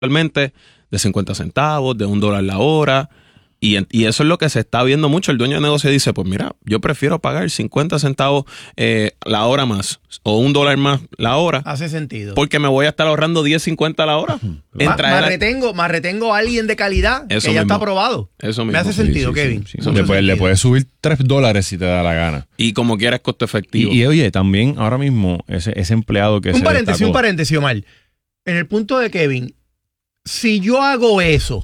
actualmente de 50 centavos, de $1 la hora. Y eso es lo que se está viendo mucho. El dueño de negocio dice, pues mira, yo prefiero pagar 50 centavos la hora más o $1 más la hora. Hace sentido. Porque me voy a estar ahorrando 10.50 la hora. Más retengo a alguien de calidad eso que ya mismo. está aprobado. Eso mismo. Me hace sentido, Kevin. Sí. Le puedes subir $3 si te da la gana. Y como quieras, costo efectivo. Y oye, también ahora mismo ese empleado que un paréntesis, Omar. En el punto de Kevin, si yo hago eso,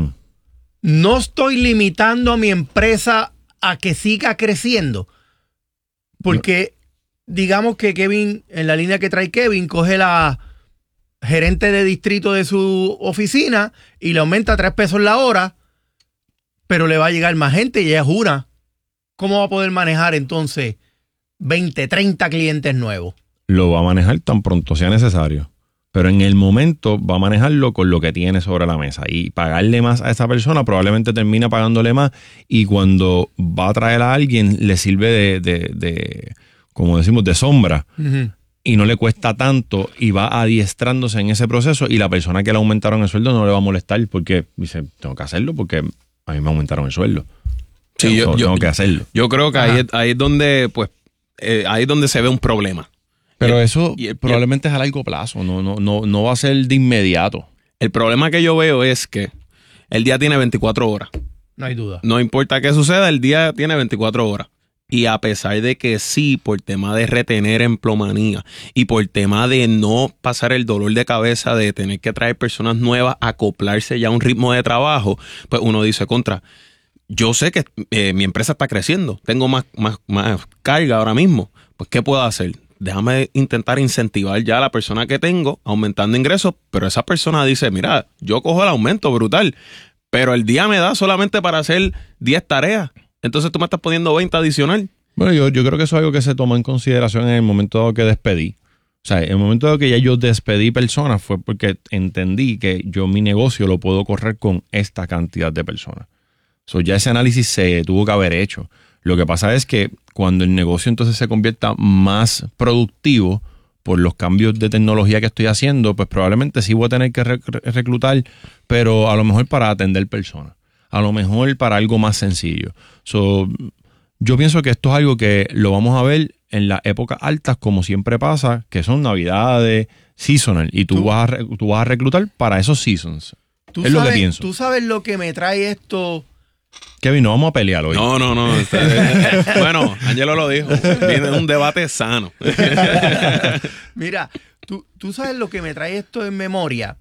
no estoy limitando a mi empresa a que siga creciendo. Porque digamos que Kevin, en la línea que trae Kevin, coge la gerente de distrito de su oficina y le aumenta $3 la hora, pero le va a llegar más gente y ella es una. ¿Cómo va a poder manejar entonces 20, 30 clientes nuevos? Lo va a manejar tan pronto sea necesario. Pero en el momento va a manejarlo con lo que tiene sobre la mesa. Y pagarle más a esa persona probablemente termina pagándole más. Y cuando va a traer a alguien, le sirve de como decimos, de sombra. Y no le cuesta tanto y va adiestrándose en ese proceso. Y la persona que le aumentaron el sueldo no le va a molestar porque dice, tengo que hacerlo porque a mí me aumentaron el sueldo. Sí, tengo que hacerlo. Yo creo que ahí es donde, pues, ahí es donde se ve un problema. Pero eso probablemente es a largo plazo, no va a ser de inmediato. El problema que yo veo es que el día tiene 24 horas. No hay duda. No importa qué suceda, el día tiene 24 horas. Y a pesar de que sí, por tema de retener empleomanía y por tema de no pasar el dolor de cabeza de tener que traer personas nuevas, acoplarse ya a un ritmo de trabajo, pues uno dice yo sé que mi empresa está creciendo, tengo más carga ahora mismo, pues ¿qué puedo hacer? Déjame intentar incentivar ya a la persona que tengo, aumentando ingresos, pero esa persona dice, mira, yo cojo el aumento brutal, pero el día me da solamente para hacer 10 tareas. Entonces tú me estás poniendo 20 adicional. Bueno, yo creo que eso es algo que se toma en consideración en el momento dado que despedí. O sea, en el momento dado que ya yo despedí personas fue porque entendí que yo mi negocio lo puedo correr con esta cantidad de personas. Ya ese análisis se tuvo que haber hecho. Lo que pasa es que cuando el negocio entonces se convierta más productivo por los cambios de tecnología que estoy haciendo, pues probablemente sí voy a tener que reclutar, pero a lo mejor para atender personas, a lo mejor para algo más sencillo. Yo pienso que esto es algo que lo vamos a ver en las épocas altas, como siempre pasa, que son navidades, seasonal, y tú vas a reclutar para esos seasons. Es lo que pienso. ¿Tú sabes lo que me trae esto? Kevin, no vamos a pelear hoy. No. Bueno, Ángelo lo dijo. Viene un debate sano. Mira, tú sabes lo que me trae esto en memoria.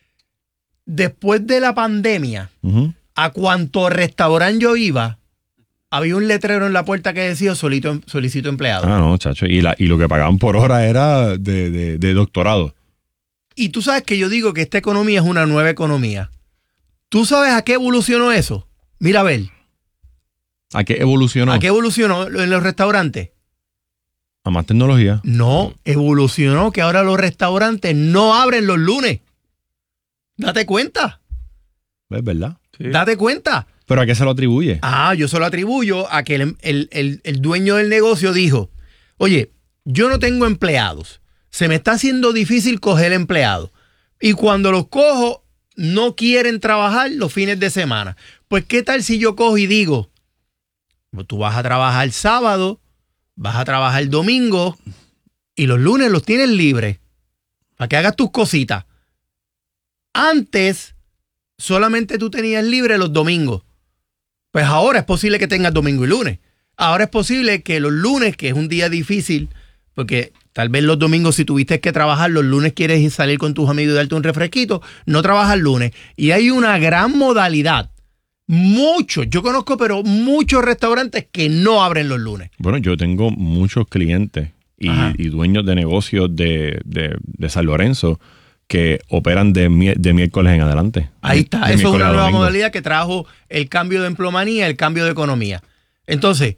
Después de la pandemia, a cuánto restaurante yo iba, había un letrero en la puerta que decía solicito empleado. Ah, no, chacho. Y lo que pagaban por hora era de doctorado. Y tú sabes que yo digo que esta economía es una nueva economía. ¿Tú sabes a qué evolucionó eso? Mira, a ver. ¿A qué evolucionó? ¿A qué evolucionó en los restaurantes? A más tecnología. No, evolucionó que ahora los restaurantes no abren los lunes. Date cuenta. ¿Es verdad? Sí. Date cuenta. ¿Pero a qué se lo atribuye? Yo se lo atribuyo a que el dueño del negocio dijo, oye, yo no tengo empleados. Se me está haciendo difícil coger empleados. Y cuando los cojo, no quieren trabajar los fines de semana. Pues, ¿qué tal si yo cojo y digo, tú vas a trabajar sábado, vas a trabajar domingo y los lunes los tienes libres para que hagas tus cositas? Antes, solamente tú tenías libre los domingos. Pues ahora es posible que tengas domingo y lunes. Ahora es posible que los lunes, que es un día difícil, porque tal vez los domingos si tuviste que trabajar, los lunes quieres ir salir con tus amigos y darte un refresquito, no trabajas lunes. Y hay una gran modalidad. Yo conozco, pero muchos restaurantes que no abren los lunes. Bueno, yo tengo muchos clientes y dueños de negocios de San Lorenzo que operan de miércoles en adelante. Ahí está, eso es una nueva modalidad que trajo el cambio de empleomanía, el cambio de economía. Entonces,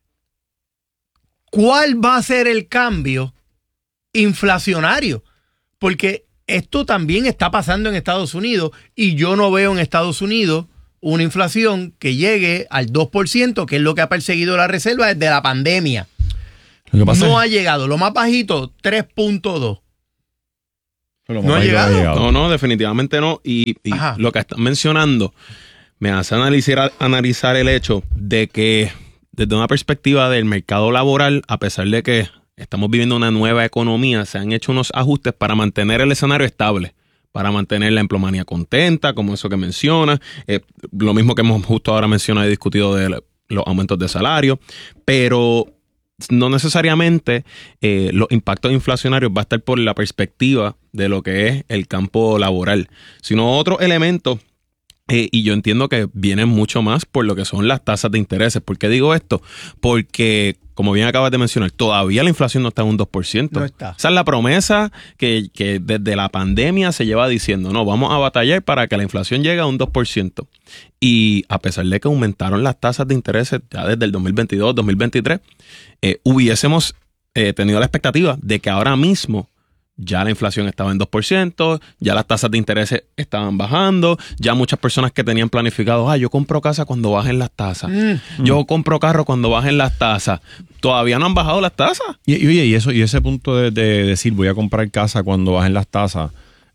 ¿cuál va a ser el cambio inflacionario? Porque esto también está pasando en Estados Unidos y yo no veo en Estados Unidos una inflación que llegue al 2%, que es lo que ha perseguido la Reserva desde la pandemia. Lo que pasa no ha llegado. Lo más bajito, 3.2. ¿No ha llegado? No, definitivamente no. Y lo que están mencionando me hace analizar el hecho de que desde una perspectiva del mercado laboral, a pesar de que estamos viviendo una nueva economía, se han hecho unos ajustes para mantener el escenario estable, para mantener la empleomanía contenta, como eso que menciona, lo mismo que hemos justo ahora mencionado y discutido de los aumentos de salario, pero no necesariamente los impactos inflacionarios va a estar por la perspectiva de lo que es el campo laboral, sino otros elementos. Y yo entiendo que vienen mucho más por lo que son las tasas de intereses. ¿Por qué digo esto? Porque, como bien acabas de mencionar, todavía la inflación no está en un 2%. No está. Esa es la promesa que desde la pandemia se lleva diciendo, no, vamos a batallar para que la inflación llegue a un 2%. Y a pesar de que aumentaron las tasas de intereses ya desde el 2022, 2023, hubiésemos tenido la expectativa de que ahora mismo ya la inflación estaba en 2%, ya las tasas de interés estaban bajando, ya muchas personas que tenían planificado, yo compro casa cuando bajen las tasas, yo compro carro cuando bajen las tasas, todavía no han bajado las tasas. Y ese punto de decir voy a comprar casa cuando bajen las tasas,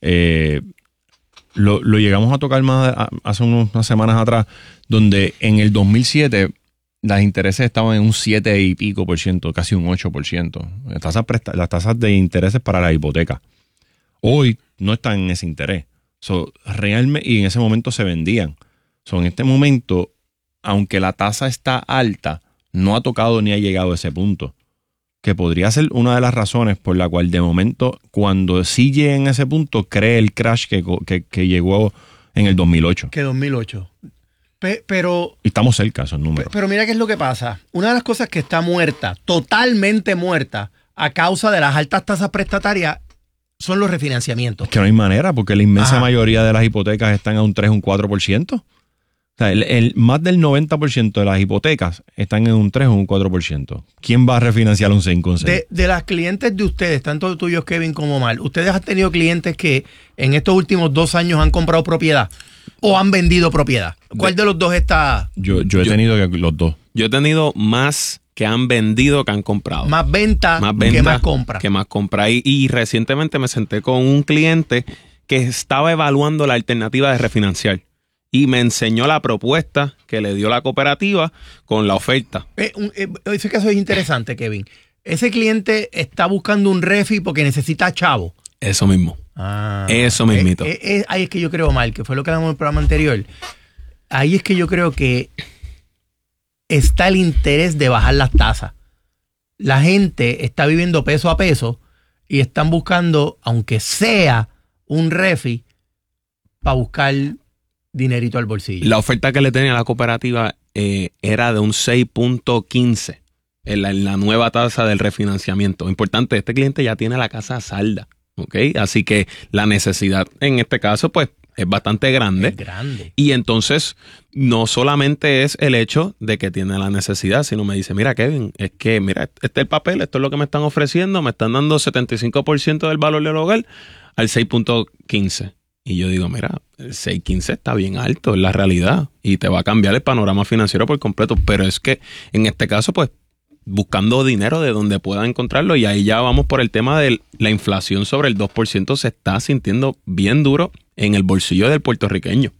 lo llegamos a tocar más hace unas semanas atrás, donde en el 2007 las intereses estaban en un 7 y pico por ciento, casi un 8%. Las tasas de intereses para la hipoteca. Hoy no están en ese interés. Realmente, y en ese momento se vendían. En este momento, aunque la tasa está alta, no ha tocado ni ha llegado a ese punto. Que podría ser una de las razones por la cual de momento, cuando sí llegue en ese punto, cree el crash que llegó en el 2008. Que 2008. Pero y estamos cerca de esos números. Pero mira qué es lo que pasa. Una de las cosas que está muerta, totalmente muerta, a causa de las altas tasas prestatarias, son los refinanciamientos. Es que no hay manera, porque la inmensa mayoría de las hipotecas están a un 3, un 4%. O sea, más del 90% de las hipotecas están en un 3 o un 4%. ¿Quién va a refinanciar un 6 con 6? De las clientes de ustedes, tanto tuyos, Kevin, como Mal, ¿ustedes han tenido clientes que en estos últimos 2 años han comprado propiedad o han vendido propiedad? ¿Cuál de los dos está? Yo he tenido los dos. Yo he tenido más que han vendido que han comprado. Más venta que más compra. Que más compra. Y recientemente me senté con un cliente que estaba evaluando la alternativa de refinanciar. Y me enseñó la propuesta que le dio la cooperativa con la oferta. Ese caso es interesante, Kevin. Ese cliente está buscando un refi porque necesita chavo. Eso mismo. Eso mismito. Ahí es que yo creo mal, que fue lo que hablamos en el programa anterior. Ahí es que yo creo que está el interés de bajar las tasas. La gente está viviendo peso a peso y están buscando, aunque sea un refi, para buscar dinerito al bolsillo. La oferta que le tenía la cooperativa era de un 6.15 en la nueva tasa del refinanciamiento. Importante, este cliente ya tiene la casa salda, ¿ok? Así que la necesidad en este caso, pues, es bastante grande. Es grande. Y entonces, no solamente es el hecho de que tiene la necesidad, sino me dice, mira, Kevin, es que, mira, este es el papel, esto es lo que me están ofreciendo, me están dando 75% del valor del hogar al 6.15. Y yo digo, mira, el 6.15 está bien alto, es la realidad, y te va a cambiar el panorama financiero por completo. Pero es que, en este caso, pues, buscando dinero de donde pueda encontrarlo, y ahí ya vamos por el tema de la inflación sobre el 2%, se está sintiendo bien duro en el bolsillo del puertorriqueño.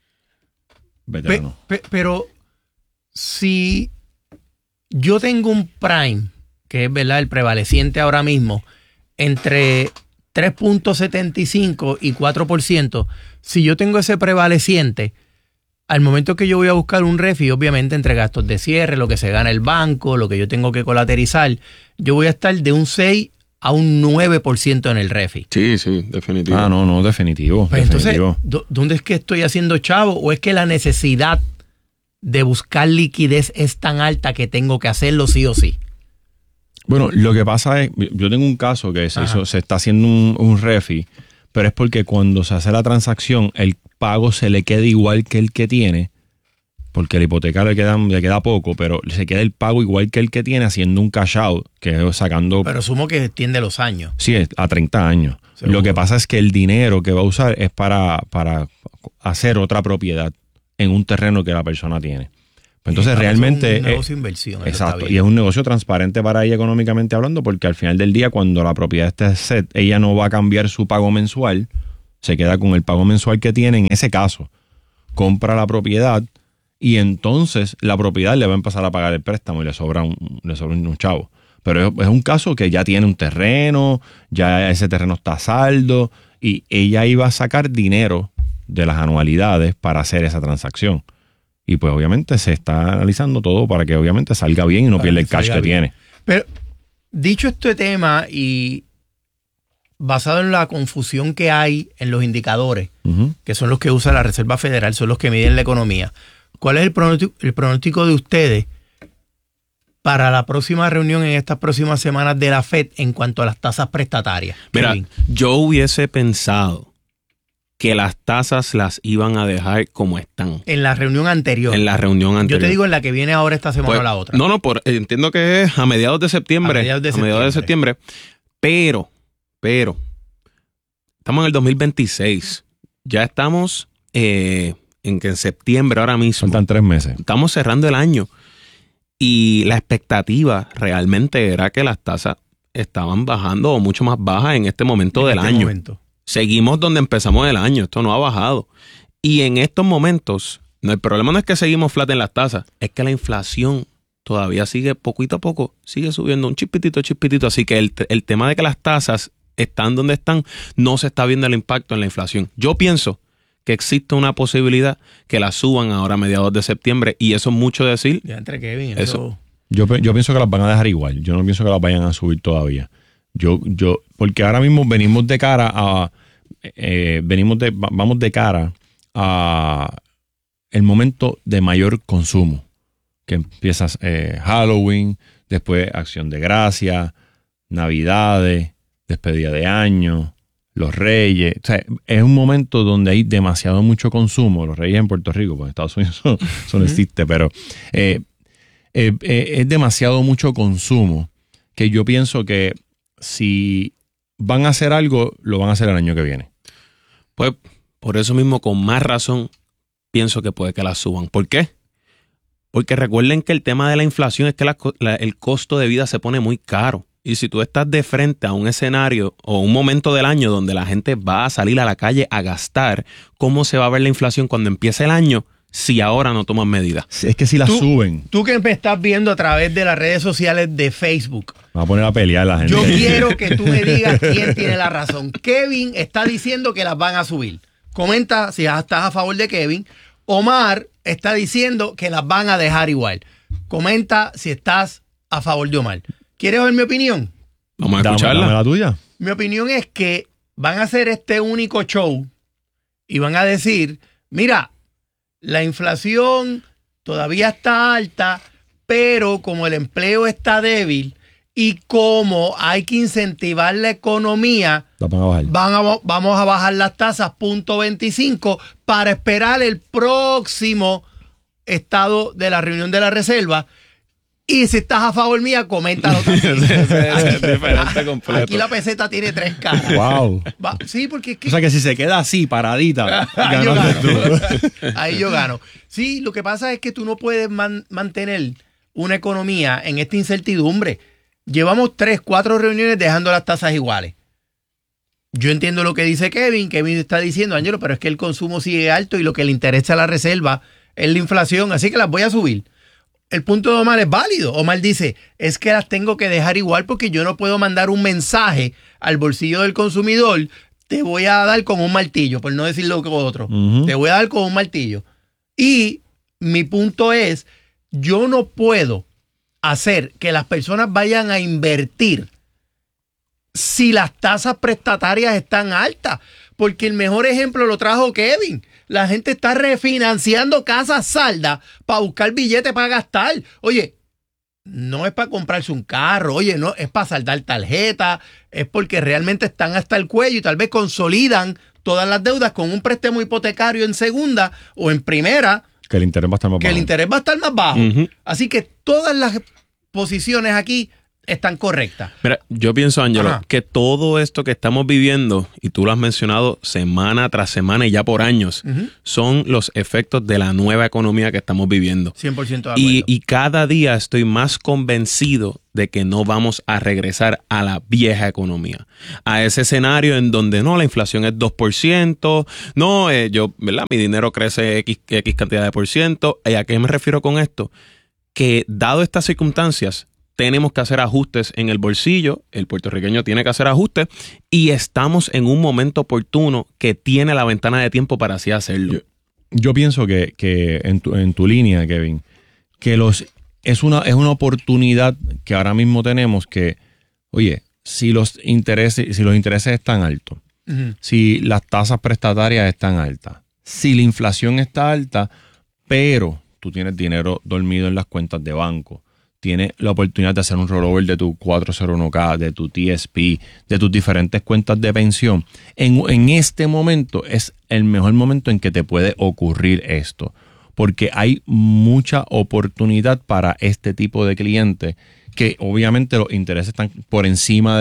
Pero si yo tengo un prime, que es, ¿verdad?, el prevaleciente ahora mismo, entre 3.75 y 4%, si yo tengo ese prevaleciente, al momento que yo voy a buscar un refi, obviamente entre gastos de cierre, lo que se gana el banco, lo que yo tengo que colateralizar, yo voy a estar de un 6 a un 9% en el refi. Sí, definitivo. No, definitivo. Pues definitivo. Entonces, ¿dónde es que estoy haciendo chavo? ¿O es que la necesidad de buscar liquidez es tan alta que tengo que hacerlo sí o sí? Bueno, lo que pasa es, yo tengo un caso que se está haciendo un refi, pero es porque cuando se hace la transacción, el pago se le queda igual que el que tiene, porque la hipoteca le queda poco, pero se queda el pago igual que el que tiene haciendo un cash out, que es sacando... Pero asumo que extiende los años. Sí, a 30 años. Seguro. Lo que pasa es que el dinero que va a usar es para hacer otra propiedad en un terreno que la persona tiene. Entonces realmente... Es un negocio de inversión. Exacto, y es un negocio transparente para ella económicamente hablando, porque al final del día, cuando la propiedad esté set, ella no va a cambiar su pago mensual, se queda con el pago mensual que tiene. En ese caso, compra la propiedad y entonces la propiedad le va a empezar a pagar el préstamo y le sobra un chavo. Pero es un caso que ya tiene un terreno, ya ese terreno está a saldo y ella iba a sacar dinero de las anualidades para hacer esa transacción. Y pues obviamente se está analizando todo para que obviamente salga bien y no pierda el cash que tiene. Pero dicho este tema y basado en la confusión que hay en los indicadores, que son los que usa la Reserva Federal, son los que miden la economía, ¿cuál es el pronóstico de ustedes para la próxima reunión en estas próximas semanas de la FED en cuanto a las tasas prestatarias? Mira, yo hubiese pensado que las tasas las iban a dejar como están. En la reunión anterior. En la reunión anterior. Yo te digo en la que viene ahora esta semana o la otra. No, entiendo que es a mediados de septiembre. A mediados de septiembre. Pero, estamos en el 2026. Ya estamos en septiembre ahora mismo. Faltan 3 meses. Estamos cerrando el año. Y la expectativa realmente era que las tasas estaban bajando o mucho más bajas en este momento del año. Seguimos donde empezamos el año, esto no ha bajado. Y en estos momentos, el problema no es que seguimos flat en las tasas, es que la inflación todavía sigue poquito a poco, sigue subiendo un chispitito. Así que el tema de que las tasas están donde están, no se está viendo el impacto en la inflación. Yo pienso que existe una posibilidad que la suban ahora a mediados de septiembre y eso es mucho decir. Ya entre Kevin, eso. Yo pienso que las van a dejar igual. Yo no pienso que las vayan a subir todavía. Porque ahora mismo venimos de cara a vamos de cara a el momento de mayor consumo, que empiezas Halloween, después Acción de Gracias, Navidades, despedida de año, los Reyes. O sea, es un momento donde hay demasiado mucho consumo. Los Reyes en Puerto Rico, pues en Estados Unidos eso no existe, pero es demasiado mucho consumo que yo pienso que si van a hacer algo, lo van a hacer el año que viene. Pues por eso mismo, con más razón, pienso que puede que la suban. ¿Por qué? Porque recuerden que el tema de la inflación es que el costo de vida se pone muy caro. Y si tú estás de frente a un escenario o un momento del año donde la gente va a salir a la calle a gastar, ¿cómo se va a ver la inflación cuando empiece el año si ahora no toman medidas? Es que si la suben. Tú que me estás viendo a través de las redes sociales de Facebook. Va a poner a pelear la gente. Yo quiero que tú me digas quién tiene la razón. Kevin está diciendo que las van a subir. Comenta si estás a favor de Kevin. Omar está diciendo que las van a dejar igual. Comenta si estás a favor de Omar. ¿Quieres oír mi opinión? Vamos a escucharla. Dame la tuya. Mi opinión es que van a hacer este único show y van a decir, mira, la inflación todavía está alta, pero como el empleo está débil y como hay que incentivar la economía, vamos a bajar las tasas 0.25 para esperar el próximo estado de la reunión de la Reserva. Y si estás a favor mía, coméntalo también. Aquí la peseta tiene 3 caras. Wow. Sí, porque es que... O sea que si se queda así, paradita, ahí yo gano. Ahí yo gano. Sí, lo que pasa es que tú no puedes mantener una economía en esta incertidumbre. Llevamos 3, 4 reuniones dejando las tasas iguales. Yo entiendo lo que dice Kevin. Kevin está diciendo, Ángelo, pero es que el consumo sigue alto y lo que le interesa a la Reserva es la inflación, así que las voy a subir. El punto de Omar es válido. Omar dice, es que las tengo que dejar igual porque yo no puedo mandar un mensaje al bolsillo del consumidor, te voy a dar con un martillo, por no decir lo que otro. Te voy a dar con un martillo. Y mi punto es, yo no puedo hacer que las personas vayan a invertir si las tasas prestatarias están altas. Porque el mejor ejemplo lo trajo Kevin. La gente está refinanciando casas saldas para buscar billetes para gastar. Oye, no es para comprarse un carro, oye, no, es para saldar tarjeta, es porque realmente están hasta el cuello y tal vez consolidan todas las deudas con un préstamo hipotecario en segunda o en primera. Que el interés va a estar más bajo. Que el interés va a estar más bajo. Así que todas las posiciones aquí están correctas. Mira, yo pienso, Ángelo, Ajá. que todo esto que estamos viviendo, y tú lo has mencionado semana tras semana y ya por años, son los efectos de la nueva economía que estamos viviendo. 100% de acuerdo. Y cada día estoy más convencido de que no vamos a regresar a la vieja economía, a ese escenario en donde no, la inflación es 2%, no, ¿verdad? Mi dinero crece X cantidad de por ciento. ¿A qué me refiero con esto? Que dado estas circunstancias, tenemos que hacer ajustes en el bolsillo, el puertorriqueño tiene que hacer ajustes y estamos en un momento oportuno que tiene la ventana de tiempo para así hacerlo. Yo pienso que en tu línea, Kevin, que es una oportunidad que ahora mismo tenemos que, oye, si los intereses están altos, si las tasas prestatarias están altas, si la inflación está alta, pero tú tienes dinero dormido en las cuentas de banco, tienes la oportunidad de hacer un rollover de tu 401k, de tu TSP, de tus diferentes cuentas de pensión. En este momento es el mejor momento en que te puede ocurrir esto, porque hay mucha oportunidad para este tipo de clientes que obviamente los intereses están por encima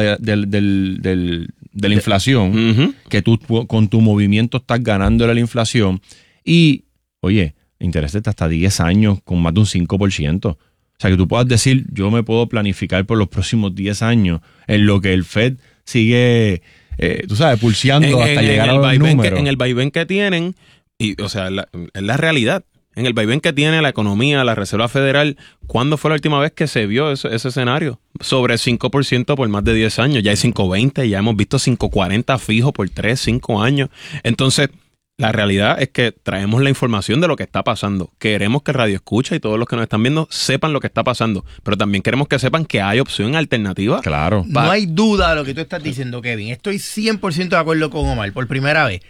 de la inflación, que tú con tu movimiento estás ganándole la inflación y, oye, intereses de hasta 10 años con más de un 5%. O sea, que tú puedas decir, yo me puedo planificar por los próximos 10 años en lo que el Fed sigue, tú sabes, pulseando hasta llegar a los números. En el vaivén que tienen, y, o sea, es la realidad. En el vaivén que tiene la economía, la Reserva Federal, ¿cuándo fue la última vez que se vio ese escenario? Sobre 5% por más de 10 años. Ya hay 5.20, ya hemos visto 5.40 fijo por 3, 5 años. Entonces, la realidad es que traemos la información de lo que está pasando. Queremos que Radio Escucha y todos los que nos están viendo sepan lo que está pasando, pero también queremos que sepan que hay opción alternativa. Claro. No hay duda de lo que tú estás diciendo, Kevin. Estoy 100% de acuerdo con Omar por primera vez.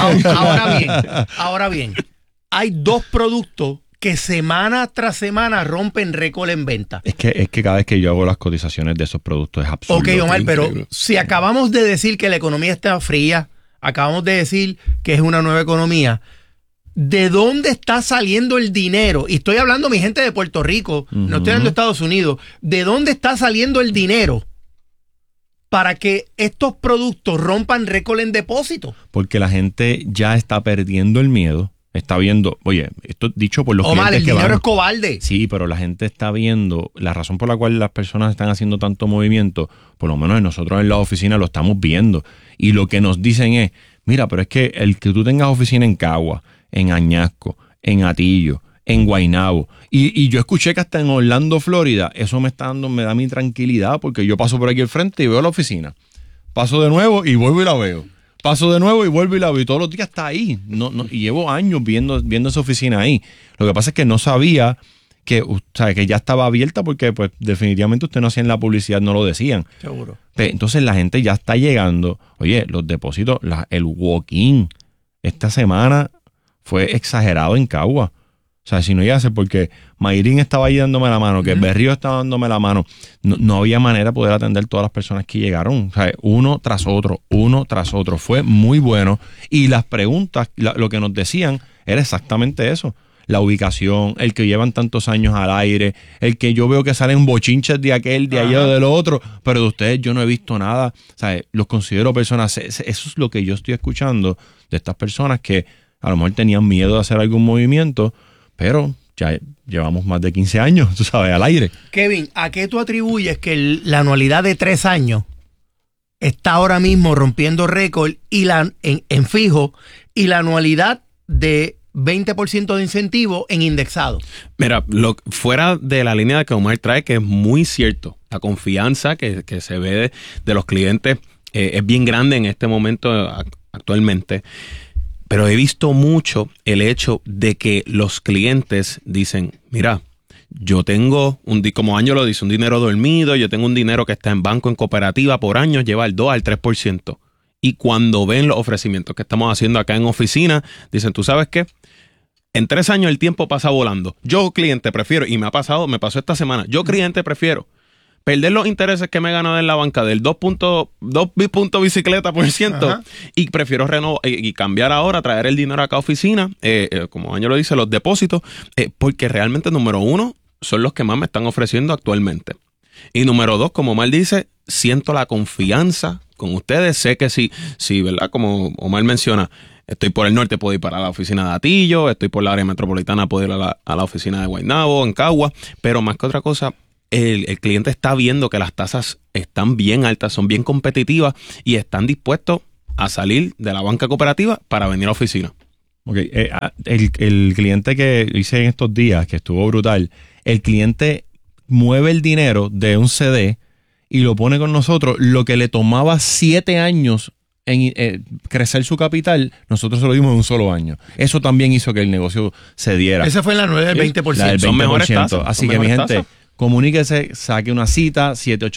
Ahora bien, hay dos productos que semana tras semana rompen récord en venta. Es que cada vez que yo hago las cotizaciones de esos productos es absurdo. Ok, Omar, pero increíble. si acabamos de decir que la economía está fría, acabamos de decir que es una nueva economía, ¿de dónde está saliendo el dinero? Y estoy hablando, mi gente, de Puerto Rico, no estoy hablando de Estados Unidos. ¿De dónde está saliendo el dinero para que estos productos rompan récord en depósito? Porque la gente ya está perdiendo el miedo. Está viendo, oye, esto dicho por los Omar, clientes el que dinero van. es cobarde. Sí, pero la gente está viendo la razón por la cual las personas están haciendo tanto movimiento, por lo menos nosotros en la oficina lo estamos viendo. Y lo que nos dicen es, mira, pero es que el que tú tengas oficina en Cagua, en Añasco, en Atillo, en Guaynabo, y yo escuché que hasta en Orlando, Florida, eso me da mi tranquilidad porque yo paso por aquí al frente y veo la oficina. Paso de nuevo y vuelvo y la veo. Paso de nuevo y vuelvo y la veo. Y todos los días está ahí. Y llevo años viendo esa oficina ahí. Lo que pasa es que no sabía que ya estaba abierta porque pues definitivamente ustedes no hacían la publicidad, no lo decían. Seguro. Entonces la gente ya está llegando. Oye, los depósitos, el walk-in esta semana fue exagerado en Cagua. O sea, si no iba a ser porque Mayrín estaba ahí dándome la mano, que Berrío estaba dándome la mano, no había manera de poder atender todas las personas que llegaron. O sea, uno tras otro. Fue muy bueno. Y las preguntas, lo que nos decían era exactamente eso. La ubicación, el que llevan tantos años al aire, el que yo veo que salen bochinches de aquel, de allá o de lo otro, pero de ustedes yo no he visto nada. O sea, los considero personas, eso es lo que yo estoy escuchando de estas personas que a lo mejor tenían miedo de hacer algún movimiento, pero ya llevamos más de 15 años, tú sabes, al aire. Kevin, ¿a qué tú atribuyes que la anualidad de 3 años está ahora mismo rompiendo récord y en fijo y la anualidad de 20% de incentivo en indexado? Mira, fuera de la línea que Omar trae, que es muy cierto, la confianza que se ve de los clientes es bien grande en este momento actualmente. Pero he visto mucho el hecho de que los clientes dicen, mira, yo tengo, como Año lo dice, un dinero dormido, yo tengo un dinero que está en banco, en cooperativa, por años lleva al 2 al 3%. Y cuando ven los ofrecimientos que estamos haciendo acá en oficina, dicen, ¿tú sabes qué? En 3 años el tiempo pasa volando. Yo, cliente, prefiero, y me pasó esta semana, yo, cliente, prefiero perder los intereses que me he ganado en la banca del 2 bicicleta por ciento y prefiero renovar y cambiar ahora, traer el dinero acá a oficina, como Año lo dice, los depósitos, porque realmente, número uno, son los que más me están ofreciendo actualmente. Y número 2, como Omar dice, siento la confianza con ustedes. Sé que si, ¿verdad? Como Omar menciona, estoy por el norte, puedo ir para la oficina de Atillo, estoy por la área metropolitana, puedo ir a la oficina de Guaynabo, en Cagua, pero más que otra cosa, el cliente está viendo que las tasas están bien altas, son bien competitivas y están dispuestos a salir de la banca cooperativa para venir a la oficina. Okay. El cliente que hice en estos días, que estuvo brutal, el cliente mueve el dinero de un CD y lo pone con nosotros. Lo que le tomaba 7 años en crecer su capital, nosotros se lo dimos en un solo año. Eso también hizo que el negocio se diera. Esa fue la 9 del 20%. La del 20%. Son mejores tasas. Así que mi gente, comuníquese, saque una cita,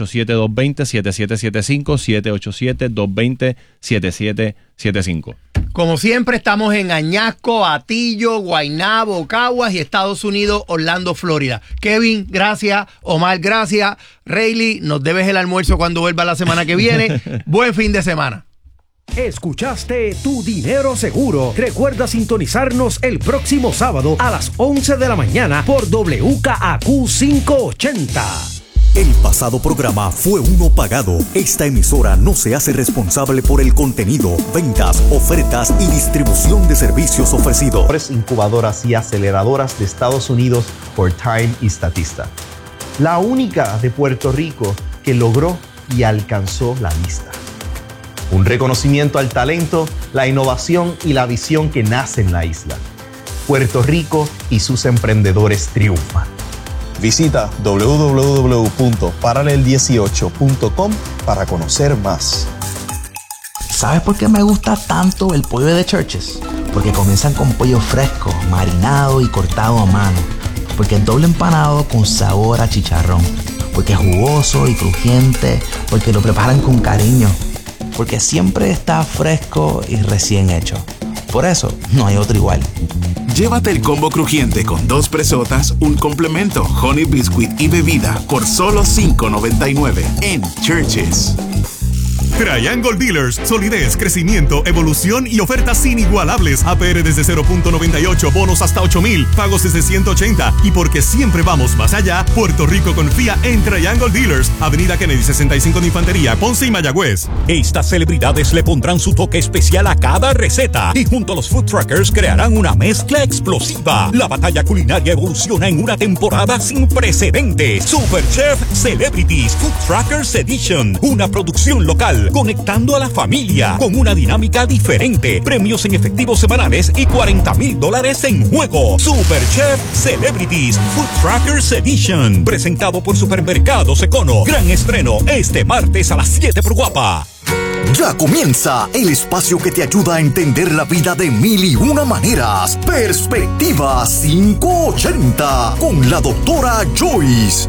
787-220-7775, 787-220-7775. Como siempre, estamos en Añasco, Atillo, Guaynabo, Caguas y Estados Unidos, Orlando, Florida. Kevin, gracias. Omar, gracias. Rayleigh, nos debes el almuerzo cuando vuelva la semana que viene. Buen fin de semana. Escuchaste Tu Dinero Seguro. Recuerda sintonizarnos el próximo sábado a las 11 de la mañana por WKAQ 580. El pasado programa fue uno pagado. Esta emisora no se hace responsable por el contenido, ventas, ofertas y distribución de servicios ofrecidos. Incubadoras y aceleradoras de Estados Unidos por Time y Statista. La única de Puerto Rico que logró y alcanzó la lista. Un reconocimiento al talento, la innovación y la visión que nace en la isla. Puerto Rico y sus emprendedores triunfan. Visita www.paralel18.com para conocer más. ¿Sabes por qué me gusta tanto el pollo de Church's? Porque comienzan con pollo fresco, marinado y cortado a mano. Porque es doble empanado con sabor a chicharrón. Porque es jugoso y crujiente. Porque lo preparan con cariño. Porque siempre está fresco y recién hecho. Por eso, no hay otro igual. Llévate el combo crujiente con 2 presotas, un complemento, honey biscuit y bebida por solo $5.99 en Church's. Triangle Dealers, solidez, crecimiento, evolución y ofertas inigualables. APR desde 0.98, bonos hasta 8,000, pagos desde 180. Y porque siempre vamos más allá, Puerto Rico confía en Triangle Dealers. Avenida Kennedy 65 de Infantería, Ponce y Mayagüez. Estas celebridades le pondrán su toque especial a cada receta y junto a los food truckers crearán una mezcla explosiva. La batalla culinaria evoluciona en una temporada sin precedentes. Super Chef Celebrities Food Truckers Edition, una producción local conectando a la familia con una dinámica diferente, premios en efectivo semanales y $40,000 en juego. Super Chef Celebrities Food Truckers Edition, presentado por Supermercados Econo. Gran estreno este martes a las 7 por Guapa. Ya comienza el espacio que te ayuda a entender la vida de mil y una maneras. Perspectiva 580 con la doctora Joyce.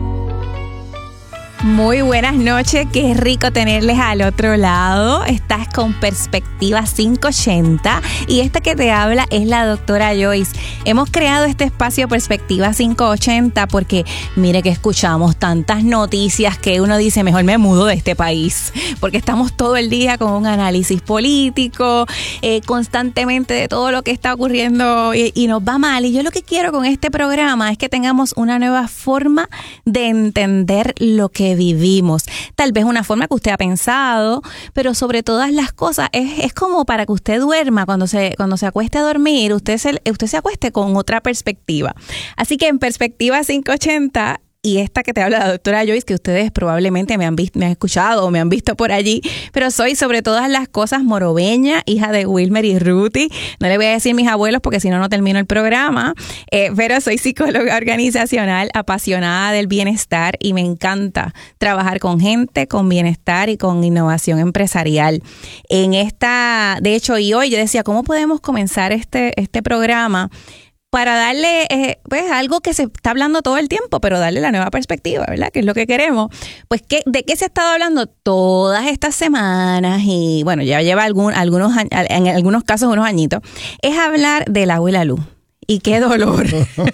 Muy buenas noches, qué rico tenerles al otro lado. Estás con Perspectiva 580 y esta que te habla es la doctora Joyce. Hemos creado este espacio Perspectiva 580 porque mire que escuchamos tantas noticias que uno dice mejor me mudo de este país, porque estamos todo el día con un análisis político, constantemente de todo lo que está ocurriendo y nos va mal. Y yo lo que quiero con este programa es que tengamos una nueva forma de entender lo que vivimos. Tal vez una forma que usted ha pensado, pero sobre todas las cosas es como para que usted duerma, cuando se acueste a dormir, usted se acueste con otra perspectiva. Así que en Perspectiva 580, y esta que te habla la doctora Joyce, que ustedes probablemente me han escuchado o me han visto por allí, pero soy sobre todas las cosas morobeña, hija de Wilmer y Ruthie. No le voy a decir mis abuelos porque si no termino el programa, pero soy psicóloga organizacional, apasionada del bienestar y me encanta trabajar con gente, con bienestar y con innovación empresarial. De hecho, y hoy yo decía, ¿cómo podemos comenzar este programa para darle algo que se está hablando todo el tiempo, pero darle la nueva perspectiva, ¿verdad? Que es lo que queremos. Pues, ¿de qué se ha estado hablando todas estas semanas? Y bueno, ya lleva en algunos casos unos añitos. Es hablar del agua y la luz. Y qué dolor.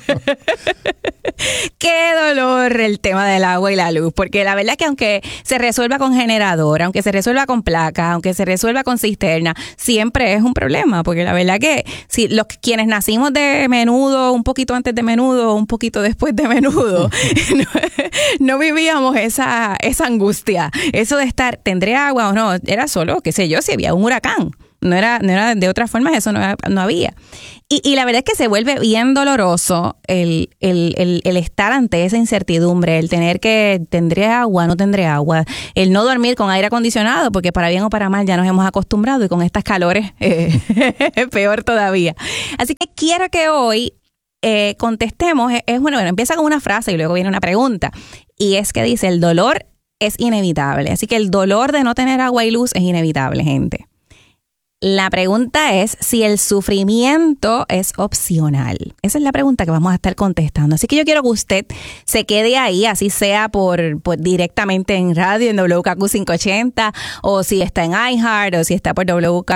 Qué dolor el tema del agua y la luz, porque la verdad es que aunque se resuelva con generador, aunque se resuelva con placas, aunque se resuelva con cisterna, siempre es un problema, porque la verdad que si quienes nacimos de menudo, un poquito antes de menudo, un poquito después de menudo, no vivíamos esa angustia, eso de estar, ¿tendré agua o no? Era solo, qué sé yo, si había un huracán. No era de otra forma, eso no había. Y la verdad es que se vuelve bien doloroso el estar ante esa incertidumbre, el tener que, ¿tendré agua? ¿No tendré agua? El no dormir con aire acondicionado, porque para bien o para mal ya nos hemos acostumbrado y con estas calores peor todavía. Así que quiero que hoy contestemos, bueno, empieza con una frase y luego viene una pregunta. Y es que dice, el dolor es inevitable. Así que el dolor de no tener agua y luz es inevitable, gente. La pregunta es si el sufrimiento es opcional. Esa es la pregunta que vamos a estar contestando. Así que yo quiero que usted se quede ahí, así sea por directamente en radio, en WKQ 580, o si está en iHeart, o si está por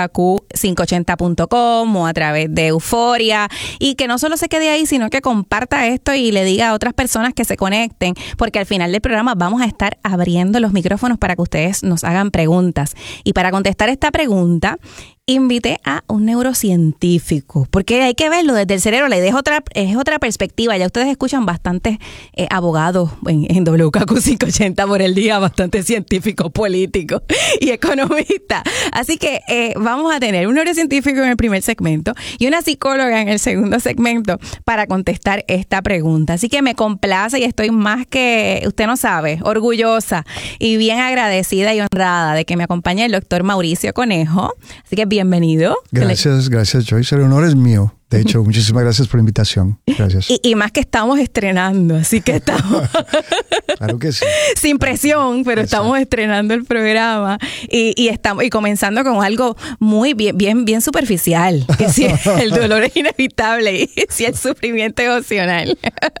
WKQ580.com, o a través de Euforia. Y que no solo se quede ahí, sino que comparta esto y le diga a otras personas que se conecten, porque al final del programa vamos a estar abriendo los micrófonos para que ustedes nos hagan preguntas. Y para contestar esta pregunta, invité a un neurocientífico, porque hay que verlo desde el cerebro, es otra perspectiva. Ya ustedes escuchan bastantes abogados en WKQ 580 por el día, bastantes científicos, políticos y economistas. Así que vamos a tener un neurocientífico en el primer segmento y una psicóloga en el segundo segmento para contestar esta pregunta. Así que me complace y estoy más que, usted no sabe, orgullosa y bien agradecida y honrada de que me acompañe el doctor Mauricio Conejo. Así que bienvenido. Gracias Joyce, el honor es mío. De hecho, muchísimas gracias por la invitación. Gracias. Y más que estamos estrenando, así que estamos claro que sí. Sin presión, pero exacto, estamos estrenando el programa y estamos comenzando con algo muy bien superficial, que si el dolor es inevitable y si el sufrimiento es opcional.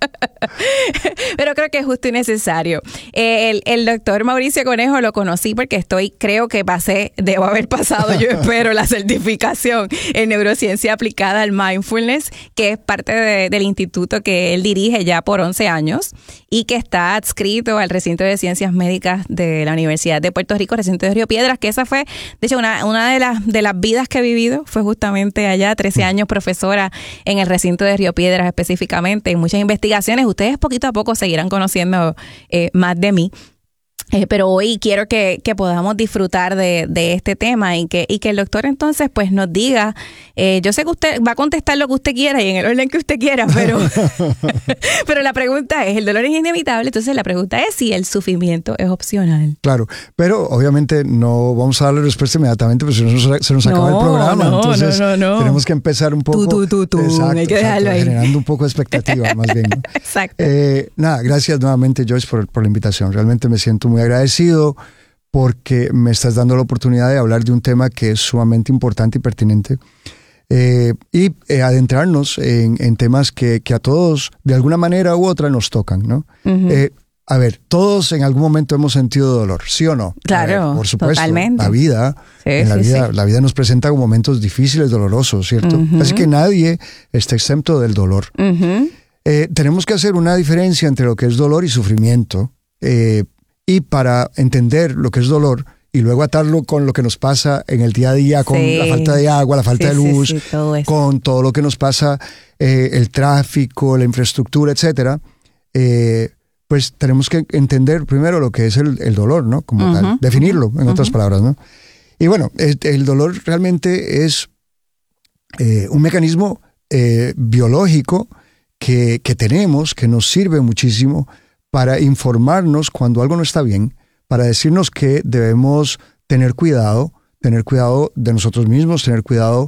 Pero creo que es justo y necesario. El doctor Mauricio Conejo lo conocí porque creo que debo haber pasado, yo espero, la certificación en neurociencia aplicada al mindfulness, que es parte del instituto que él dirige ya por 11 años y que está adscrito al recinto de ciencias médicas de la Universidad de Puerto Rico, recinto de Río Piedras, que esa fue, de hecho, una de las vidas que he vivido fue justamente allá, 13 años profesora en el recinto de Río Piedras específicamente, en muchas investigaciones. Ustedes poquito a poco seguirán conociendo más de mí. Pero hoy quiero que podamos disfrutar de este tema y que el doctor entonces pues nos diga, yo sé que usted va a contestar lo que usted quiera y en el orden que usted quiera, pero la pregunta es, el dolor es inevitable, entonces la pregunta es si el sufrimiento es opcional. Claro, pero obviamente no vamos a darle respuesta inmediatamente, porque si no se nos acaba el programa, entonces tenemos que empezar un poco. Exacto, hay que dejarlo ahí. Generando un poco de expectativa más bien, ¿no? Exacto. Gracias nuevamente Joyce por la invitación, realmente me siento muy agradecido porque me estás dando la oportunidad de hablar de un tema que es sumamente importante y pertinente y adentrarnos en temas que a todos de alguna manera u otra nos tocan, ¿no? Uh-huh. A ver, todos en algún momento hemos sentido dolor, ¿sí o no? Claro, por supuesto. Totalmente. La vida nos presenta con momentos difíciles, dolorosos, ¿cierto? Uh-huh. Así que nadie está exento del dolor. Uh-huh. Tenemos que hacer una diferencia entre lo que es dolor y sufrimiento. Y para entender lo que es dolor y luego atarlo con lo que nos pasa en el día a día, con la falta de agua, la falta de luz, con todo lo que nos pasa, el tráfico, la infraestructura, etcétera, pues tenemos que entender primero lo que es el dolor, ¿no? Como tal, definirlo, en otras palabras, ¿no? Y bueno, el dolor realmente es un mecanismo biológico que tenemos, que nos sirve muchísimo para informarnos cuando algo no está bien, para decirnos que debemos tener cuidado de nosotros mismos, tener cuidado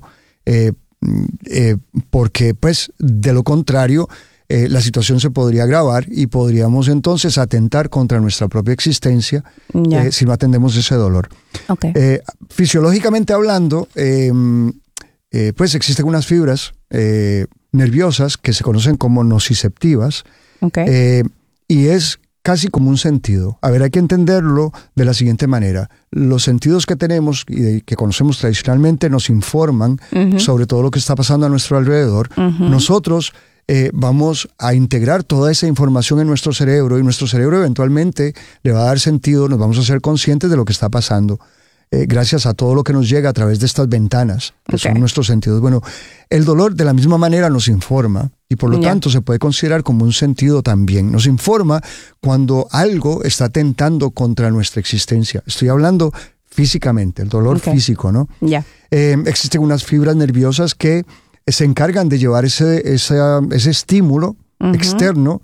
porque pues de lo contrario la situación se podría agravar y podríamos entonces atentar contra nuestra propia existencia si no atendemos ese dolor. Okay. Fisiológicamente hablando, pues existen unas fibras nerviosas que se conocen como nociceptivas. Okay. Y es casi como un sentido. A ver, hay que entenderlo de la siguiente manera. Los sentidos que tenemos y que conocemos tradicionalmente nos informan sobre todo lo que está pasando a nuestro alrededor. Nosotros vamos a integrar toda esa información en nuestro cerebro y nuestro cerebro eventualmente le va a dar sentido, nos vamos a ser conscientes de lo que está pasando. Gracias a todo lo que nos llega a través de estas ventanas, que son nuestros sentidos. Bueno, el dolor de la misma manera nos informa y por lo tanto se puede considerar como un sentido también. Nos informa cuando algo está atentando contra nuestra existencia. Estoy hablando físicamente, el dolor físico, ¿no? Existen unas fibras nerviosas que se encargan de llevar ese estímulo externo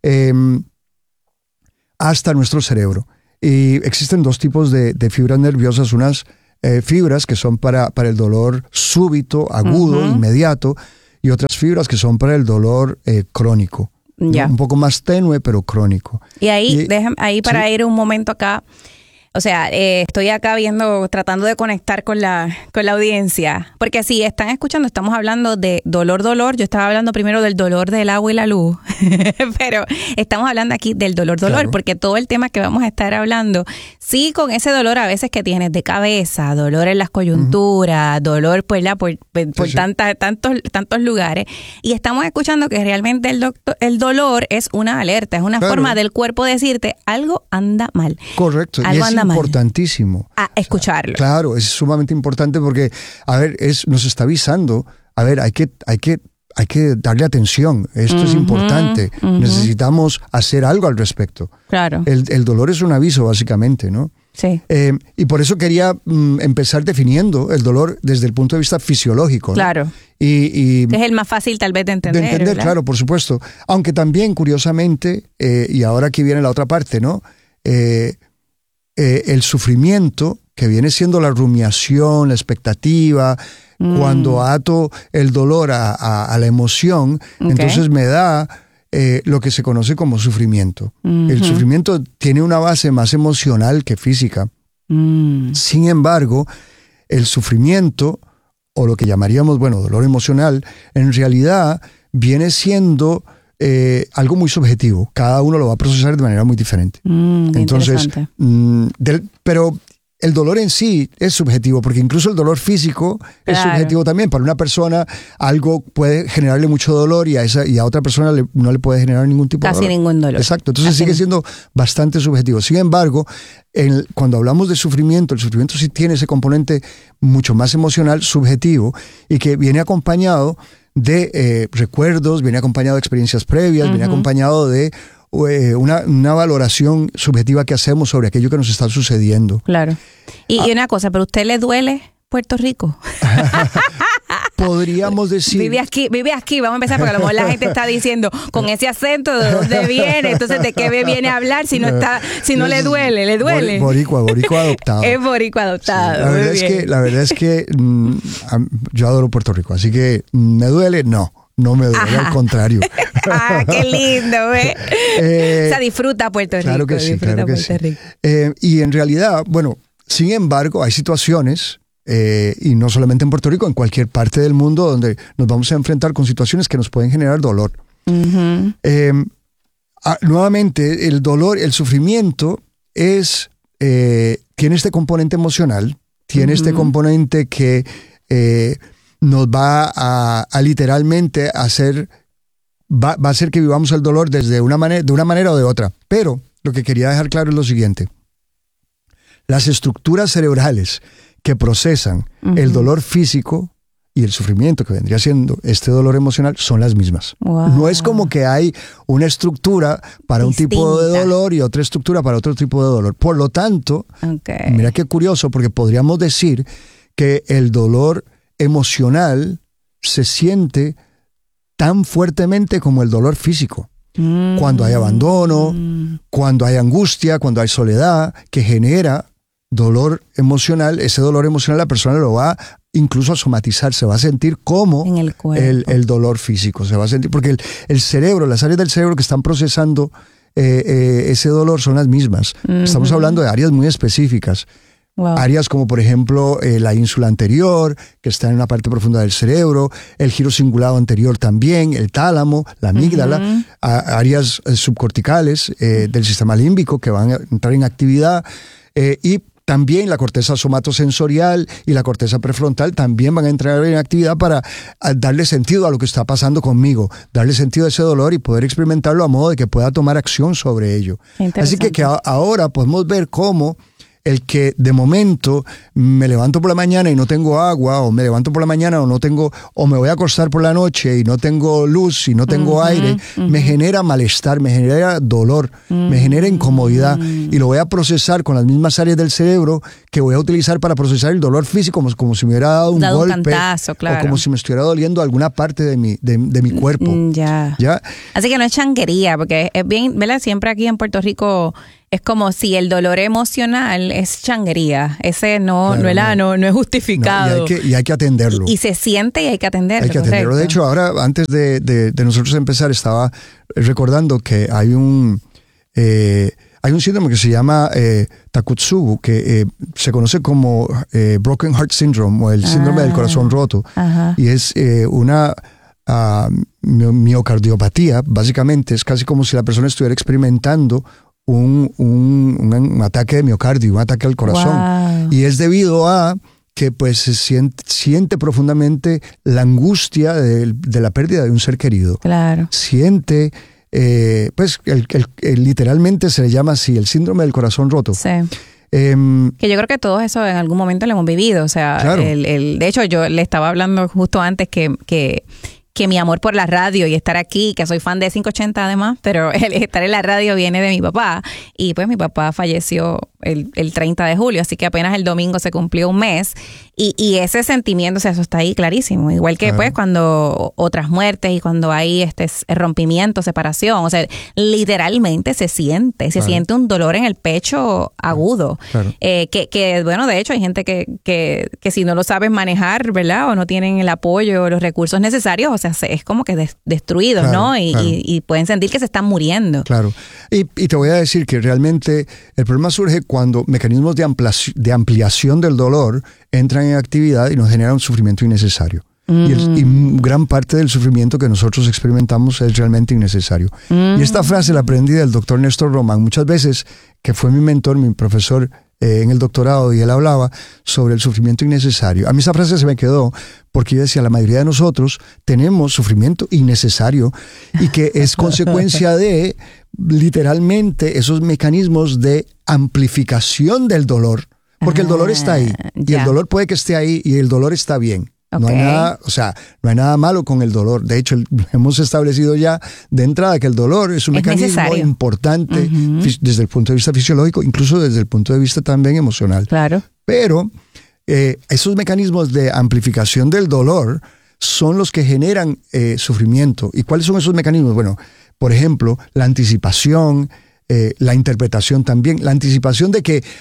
hasta nuestro cerebro. Y existen dos tipos de fibras nerviosas, unas fibras que son para el dolor súbito, agudo, inmediato, y otras fibras que son para el dolor crónico. ¿No? Un poco más tenue, pero crónico. Y ahí, para ir un momento acá, o sea, estoy acá tratando de conectar con la audiencia, porque si están escuchando, estamos hablando de dolor. Yo estaba hablando primero del dolor del agua y la luz, pero estamos hablando aquí del dolor, porque todo el tema que vamos a estar hablando, sí, con ese dolor a veces que tienes de cabeza, dolor en las coyunturas, dolor por tantos lugares, y estamos escuchando que realmente el dolor es una alerta, es una forma del cuerpo decirte algo anda mal. Correcto. Algo anda importantísimo. A escucharlo. Claro, es sumamente importante porque, a ver, nos está avisando, a ver, hay que darle atención, esto es importante, necesitamos hacer algo al respecto. Claro. El dolor es un aviso, básicamente, ¿no? Sí. Y por eso quería empezar definiendo el dolor desde el punto de vista fisiológico, ¿no? Claro. Y es el más fácil tal vez de entender. Claro, por supuesto. Aunque también, curiosamente, y ahora aquí viene la otra parte, ¿no? El sufrimiento, que viene siendo la rumiación, la expectativa, cuando ato el dolor a la emoción, entonces me da lo que se conoce como sufrimiento. El sufrimiento tiene una base más emocional que física. Sin embargo, el sufrimiento, o lo que llamaríamos, dolor emocional, en realidad viene siendo algo muy subjetivo. Cada uno lo va a procesar de manera muy diferente. Entonces, pero el dolor en sí es subjetivo, porque incluso el dolor físico es subjetivo también. Para una persona algo puede generarle mucho dolor y a otra persona no le puede generar ningún tipo de dolor. Casi ningún dolor. Exacto. Entonces sigue siendo bastante subjetivo. Sin embargo, cuando hablamos de sufrimiento, el sufrimiento sí tiene ese componente mucho más emocional, subjetivo, y que viene acompañado de recuerdos, viene acompañado de experiencias previas, viene acompañado de una valoración subjetiva que hacemos sobre aquello que nos está sucediendo. Claro. Y una cosa, ¿pero a usted le duele Puerto Rico? Podríamos decir... Vive aquí, vamos a empezar, porque a lo mejor la gente está diciendo, con ese acento, ¿de dónde viene? Entonces, ¿de qué viene a hablar si no le duele? ¿Le duele? Boricua adoptado. Es boricua adoptado. Sí, la verdad es que yo adoro Puerto Rico, así que ¿me duele? No me duele, al contrario. ¡Qué lindo! O sea, disfruta Puerto Rico. Claro que sí, claro que sí. Y en realidad, sin embargo, hay situaciones, y no solamente en Puerto Rico, en cualquier parte del mundo donde nos vamos a enfrentar con situaciones que nos pueden generar dolor. Nuevamente, el dolor, el sufrimiento tiene este componente emocional, tiene este componente que nos va a literalmente hacer, va a hacer que vivamos el dolor de una manera o de otra. Pero lo que quería dejar claro es lo siguiente: las estructuras cerebrales que procesan el dolor físico y el sufrimiento que vendría siendo este dolor emocional son las mismas. Wow. No es como que hay una estructura para distinta, un tipo de dolor y otra estructura para otro tipo de dolor. Por lo tanto, mira qué curioso, porque podríamos decir que el dolor emocional se siente tan fuertemente como el dolor físico. Cuando hay abandono, cuando hay angustia, cuando hay soledad, que genera dolor emocional, ese dolor emocional la persona lo va incluso a somatizar, se va a sentir como el dolor físico, se va a sentir, porque el cerebro, las áreas del cerebro que están procesando ese dolor son las mismas. Estamos hablando de áreas muy específicas. Wow. Áreas como, por ejemplo, la ínsula anterior, que está en la parte profunda del cerebro, el giro cingulado anterior también, el tálamo, la amígdala, áreas subcorticales del sistema límbico que van a entrar en actividad y también la corteza somatosensorial y la corteza prefrontal también van a entrar en actividad para darle sentido a lo que está pasando conmigo, darle sentido a ese dolor y poder experimentarlo a modo de que pueda tomar acción sobre ello. Así que ahora podemos ver cómo el que de momento me levanto por la mañana y no tengo agua, o me levanto por la mañana o me voy a acostar por la noche y no tengo luz y no tengo aire, me genera malestar, me genera dolor, me genera incomodidad y lo voy a procesar con las mismas áreas del cerebro que voy a utilizar para procesar el dolor físico, como si me hubiera dado un golpe, un cantazo, claro. O como si me estuviera doliendo alguna parte de mi cuerpo. ¿Ya? Así que no es changuería, porque es bien, ¿verdad? Siempre aquí en Puerto Rico es como si el dolor emocional es changuería. Ese no es justificado. No, y hay que atenderlo. Y se siente y hay que atenderlo. Hay que atenderlo. De hecho, ahora, antes de nosotros empezar, estaba recordando que hay un síndrome que se llama Takotsubo, que se conoce como Broken Heart Syndrome o el síndrome del corazón roto. Ajá. Y es una miocardiopatía. Básicamente es casi como si la persona estuviera experimentando un ataque de miocardio, un ataque al corazón. Wow. Y es debido a que pues se siente profundamente la angustia de la pérdida de un ser querido. Claro. Siente, pues literalmente se le llama así, el síndrome del corazón roto. Sí. Que yo creo que todos eso en algún momento lo hemos vivido. O sea, claro. De hecho, yo le estaba hablando justo antes que mi amor por la radio y estar aquí, que soy fan de 580 además, pero el estar en la radio viene de mi papá. Y pues mi papá falleció el 30 de julio, así que apenas el domingo se cumplió un mes. Y ese sentimiento, o sea, eso está ahí clarísimo. Igual que pues cuando otras muertes y cuando hay rompimiento, separación. O sea, literalmente se siente un dolor en el pecho agudo. Claro. Que bueno, de hecho hay gente que si no lo saben manejar, ¿verdad? O no tienen el apoyo o los recursos necesarios, o sea, es como que destruidos, claro, ¿no? Y pueden sentir que se están muriendo. Claro. Y te voy a decir que realmente el problema surge cuando mecanismos de ampliación del dolor entran en actividad y nos generan un sufrimiento innecesario. Y gran parte del sufrimiento que nosotros experimentamos es realmente innecesario. Y esta frase la aprendí del doctor Néstor Román, muchas veces, que fue mi mentor, mi profesor en el doctorado, y él hablaba sobre el sufrimiento innecesario. A mí esa frase se me quedó porque yo decía, la mayoría de nosotros tenemos sufrimiento innecesario y que es consecuencia de literalmente esos mecanismos de amplificación del dolor, porque el dolor está ahí y el dolor puede que esté ahí y el dolor está bien. Okay. No hay nada, o sea, no hay nada malo con el dolor. De hecho, hemos establecido ya de entrada que el dolor es un mecanismo necesario, importante desde el punto de vista fisiológico, incluso desde el punto de vista también emocional. Claro. Pero esos mecanismos de amplificación del dolor son los que generan sufrimiento. ¿Y cuáles son esos mecanismos? Bueno, por ejemplo, la anticipación, la interpretación también, la anticipación de que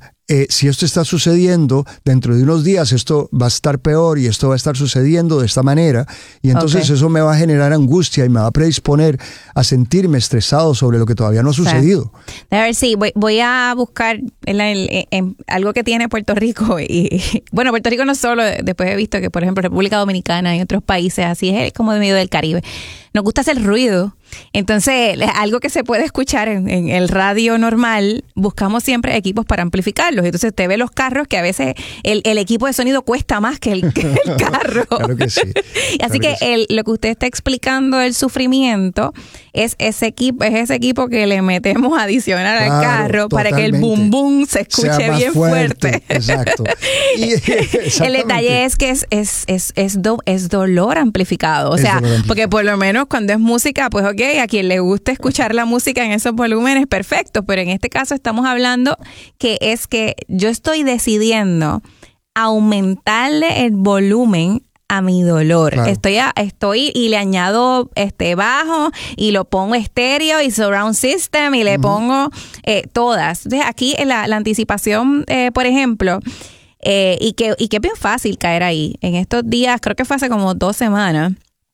si esto está sucediendo, dentro de unos días esto va a estar peor y esto va a estar sucediendo de esta manera, y entonces eso me va a generar angustia y me va a predisponer a sentirme estresado sobre lo que todavía no ha sucedido. A ver, sí, voy a buscar algo que tiene Puerto Rico, y bueno, Puerto Rico no solo, después he visto que por ejemplo República Dominicana y otros países así, es como de medio del Caribe, nos gusta hacer ruido. Entonces, algo que se puede escuchar en el radio normal, buscamos siempre equipos para amplificarlos. Entonces, te ve los carros que a veces el equipo de sonido cuesta más que el carro. Claro que sí. Así claro que lo que usted está explicando del sufrimiento es ese equipo que le metemos adicional al carro para que el boom boom se escuche bien fuerte. Exacto. El detalle es que es dolor amplificado. O sea, porque por lo menos cuando es música, pues ok, a quien le guste escuchar la música en esos volúmenes, perfecto, pero en este caso estamos hablando que es que yo estoy decidiendo aumentarle el volumen a mi dolor. Claro. Estoy y le añado bajo y lo pongo estéreo y surround system y le pongo todas. Entonces aquí la anticipación, por ejemplo, y que es bien fácil caer ahí. En estos días, creo que fue hace como 2 semanas,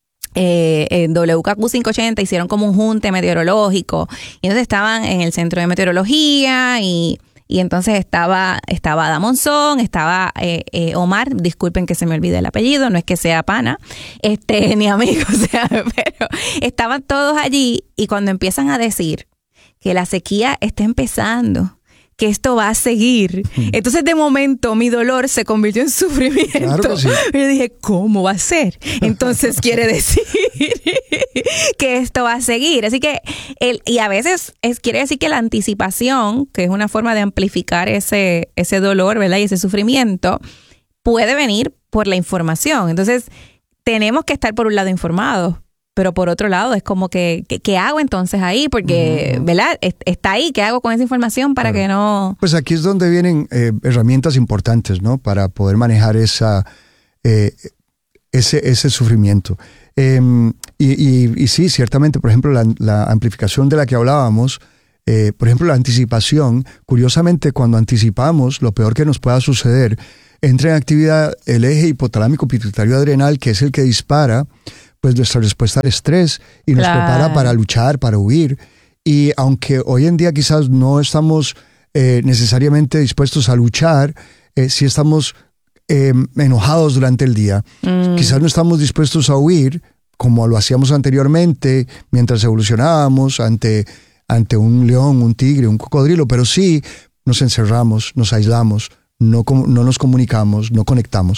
en WKQ 580 hicieron como un junte meteorológico y entonces estaban en el centro de meteorología y y entonces estaba Ada Monzón, estaba Omar, disculpen que se me olvide el apellido, no es que sea pana, ni amigo, o sea, pero estaban todos allí, y cuando empiezan a decir que la sequía está empezando, que esto va a seguir. Entonces, de momento, mi dolor se convirtió en sufrimiento. Claro que sí. Y yo dije, ¿cómo va a ser? Entonces, quiere decir que esto va a seguir. Así que, y a veces quiere decir que la anticipación, que es una forma de amplificar ese dolor, ¿verdad? Y ese sufrimiento, puede venir por la información. Entonces, tenemos que estar por un lado informados, pero por otro lado es como que ¿qué hago entonces ahí? Porque, ¿verdad? Está ahí, ¿qué hago con esa información para que no...? Pues aquí es donde vienen herramientas importantes, ¿no? Para poder manejar ese sufrimiento. Y sí, ciertamente, por ejemplo, la amplificación de la que hablábamos, por ejemplo, la anticipación, curiosamente, cuando anticipamos, lo peor que nos pueda suceder, entra en actividad el eje hipotalámico pituitario adrenal, que es el que dispara pues nuestra respuesta al estrés y nos prepara para luchar, para huir. Y aunque hoy en día quizás no estamos necesariamente dispuestos a luchar, sí estamos enojados durante el día. Quizás no estamos dispuestos a huir como lo hacíamos anteriormente mientras evolucionábamos ante un león, un tigre, un cocodrilo, pero sí nos encerramos, nos aislamos, no nos comunicamos, no conectamos.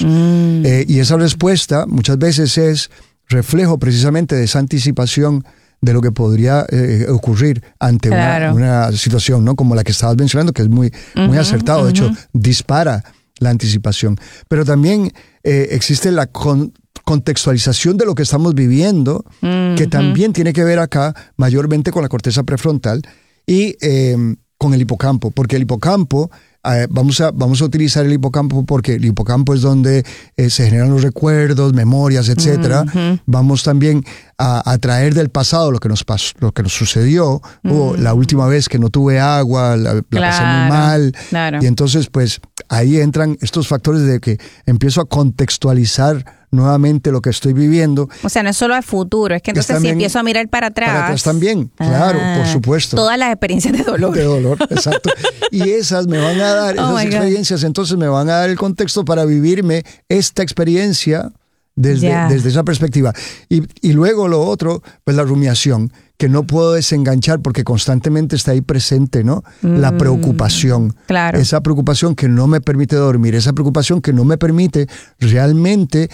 Y esa respuesta muchas veces es reflejo precisamente de esa anticipación de lo que podría ocurrir ante una situación, ¿no? Como la que estabas mencionando, que es muy acertado. De hecho, dispara la anticipación. Pero también existe la contextualización de lo que estamos viviendo, que también tiene que ver acá mayormente con la corteza prefrontal y con el hipocampo, porque el hipocampo, vamos a utilizar el hipocampo porque el hipocampo es donde se generan los recuerdos, memorias, etcétera. Vamos también a traer del pasado lo que nos pasó, lo que nos sucedió, o la última vez que no tuve agua, la pasé muy mal. Y entonces, pues, ahí entran estos factores de que empiezo a contextualizar nuevamente lo que estoy viviendo. O sea, no es solo al futuro, es que entonces si empiezo a mirar para atrás. Para atrás también, claro, por supuesto. Todas las experiencias de dolor. De dolor, exacto. Y esas me van a dar, esas experiencias, entonces me van a dar el contexto para vivirme esta experiencia desde esa perspectiva. Y luego lo otro, pues la rumiación, que no puedo desenganchar porque constantemente está ahí presente, ¿no? La preocupación. Claro. Esa preocupación que no me permite dormir, esa preocupación que no me permite realmente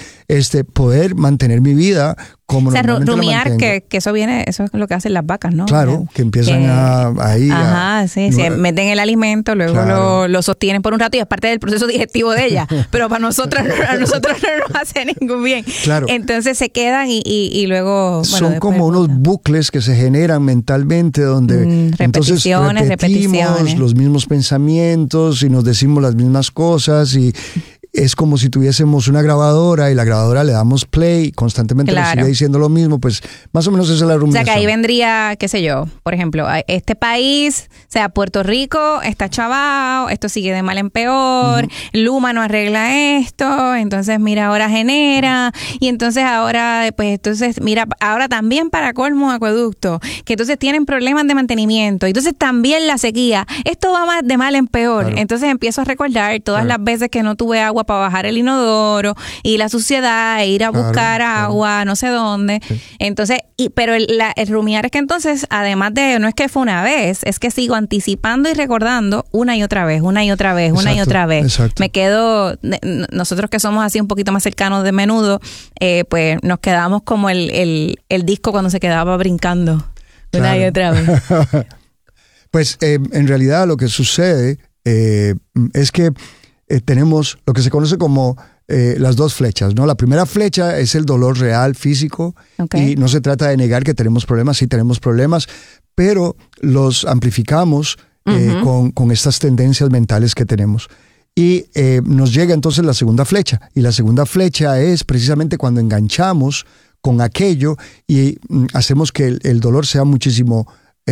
poder mantener mi vida como normalmente rumiar, que eso es lo que hacen las vacas, ¿no? Claro, que empiezan se meten el alimento, luego lo sostienen por un rato y es parte del proceso digestivo de ellas, pero para nosotros no nos hace ningún bien. Claro. Entonces se quedan y luego... Son como unos bucles que se generan mentalmente donde entonces repetimos los mismos pensamientos y nos decimos las mismas cosas y es como si tuviésemos una grabadora y la grabadora le damos play, constantemente nos sigue diciendo lo mismo, pues más o menos esa es la rumiación. O sea que ahí vendría, qué sé yo, por ejemplo, este país, o sea, Puerto Rico está chavado, esto sigue de mal en peor, Luma no arregla esto, entonces mira, ahora genera, y entonces ahora, pues entonces mira, ahora también para colmo acueducto, que entonces tienen problemas de mantenimiento, entonces también la sequía, esto va más de mal en peor, entonces empiezo a recordar todas las veces que no tuve agua para bajar el inodoro y la suciedad, ir a buscar agua, no sé dónde. Sí. Entonces, pero el rumiar es que entonces, además de, no es que fue una vez, es que sigo anticipando y recordando una y otra vez. Exacto. Me quedo, nosotros que somos así un poquito más cercanos de menudo, pues nos quedamos como el disco cuando se quedaba brincando una y otra vez. Pues en realidad lo que sucede es que tenemos lo que se conoce como las dos flechas, ¿no? La primera flecha es el dolor real, físico, y no se trata de negar que tenemos problemas, sí tenemos problemas, pero los amplificamos con estas tendencias mentales que tenemos. Y nos llega entonces la segunda flecha, y la segunda flecha es precisamente cuando enganchamos con aquello y hacemos que el dolor sea muchísimo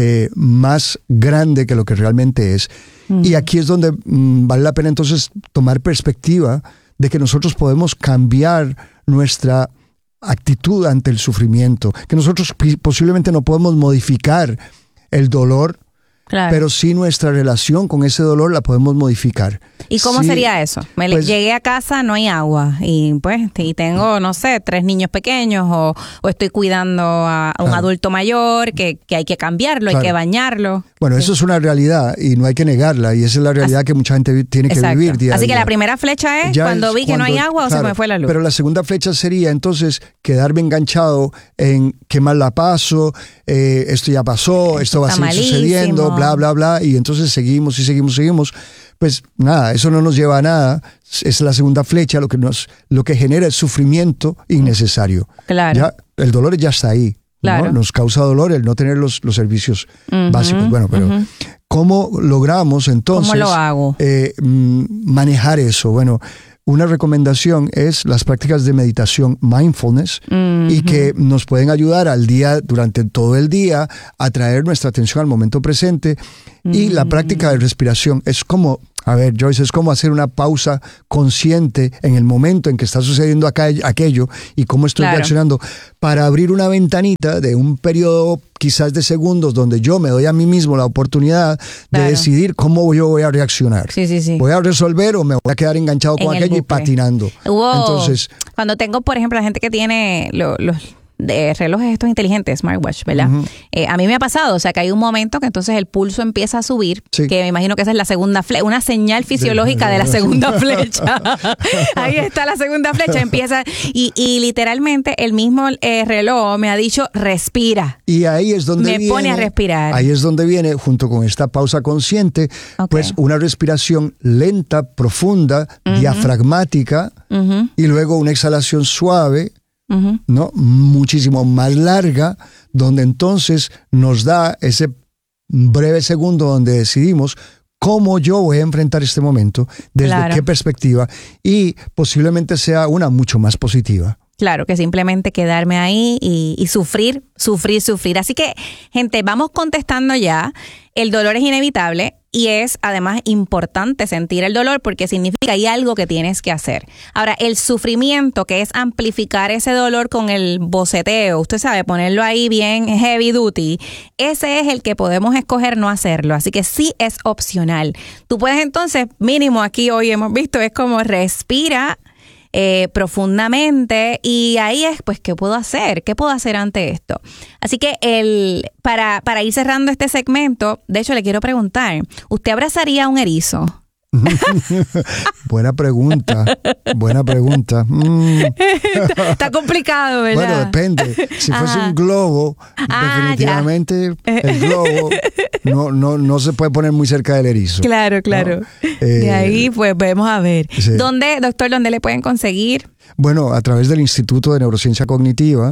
más grande que lo que realmente es. Y aquí es donde vale la pena entonces tomar perspectiva de que nosotros podemos cambiar nuestra actitud ante el sufrimiento, que nosotros posiblemente no podemos modificar el dolor, Claro. pero sí nuestra relación con ese dolor la podemos modificar. ¿Y cómo Sí, sería eso? Llegué a casa, no hay agua y pues y tengo, no sé, 3 niños pequeños o estoy cuidando a un adulto mayor que hay que cambiarlo, hay que bañarlo. Bueno, eso es una realidad y no hay que negarla y esa es la realidad que mucha gente tiene que vivir día a Así que día. la primera flecha es Ya cuando es vi que no hay agua o se me fue la luz. Pero la segunda flecha sería entonces quedarme enganchado en qué mal la paso, esto ya pasó, esto va a seguir sucediendo, bla, bla, bla, y entonces seguimos y seguimos, seguimos. Pues nada, eso no nos lleva a nada. Es la segunda flecha, lo que genera es sufrimiento innecesario. Claro. Ya, el dolor ya está ahí. Claro. ¿no? Nos causa dolor el no tener los servicios básicos. Bueno, pero ¿cómo logramos entonces ¿Cómo lo hago? Manejar eso? Bueno, una recomendación es las prácticas de meditación mindfulness y que nos pueden ayudar durante todo el día a traer nuestra atención al momento presente. Y la práctica de respiración es como, a ver, Joyce, es como hacer una pausa consciente en el momento en que está sucediendo aquello y cómo estoy reaccionando para abrir una ventanita de un periodo quizás de segundos donde yo me doy a mí mismo la oportunidad de decidir cómo yo voy a reaccionar. Sí. ¿Voy a resolver o me voy a quedar enganchado con aquello y patinando? Entonces, cuando tengo, por ejemplo, la gente que tiene los de relojes estos inteligentes, smartwatch, ¿verdad? A mí me ha pasado, o sea, que hay un momento que entonces el pulso empieza a subir, que me imagino que esa es la segunda flecha, una señal fisiológica de la segunda flecha. Ahí está la segunda flecha, empieza, y literalmente el mismo reloj me ha dicho, respira. Y ahí es donde me pone a respirar. Ahí es donde viene, junto con esta pausa consciente, pues una respiración lenta, profunda, diafragmática, y luego una exhalación suave, ¿no? Muchísimo más larga, donde entonces nos da ese breve segundo donde decidimos cómo yo voy a enfrentar este momento, desde qué perspectiva, y posiblemente sea una mucho más positiva. Claro, que simplemente quedarme ahí y sufrir. Así que, gente, vamos contestando ya. El dolor es inevitable y es además importante sentir el dolor porque significa que hay algo que tienes que hacer. Ahora, el sufrimiento, que es amplificar ese dolor con el boceteo, usted sabe, ponerlo ahí bien heavy duty, ese es el que podemos escoger no hacerlo. Así que sí es opcional. Tú puedes entonces, mínimo aquí hoy hemos visto, es como respira profundamente y ahí es pues ¿qué puedo hacer? ¿Qué puedo hacer ante esto? Así que para ir cerrando este segmento, de hecho le quiero preguntar, ¿usted abrazaría a un erizo? Buena pregunta. Está complicado, ¿verdad? Bueno, depende. Si fuese un globo, definitivamente el globo no se puede poner muy cerca del erizo. Claro. ¿No? De ahí, pues, vamos a ver. Sí. ¿Dónde le pueden conseguir? Bueno, a través del Instituto de Neurociencia Cognitiva,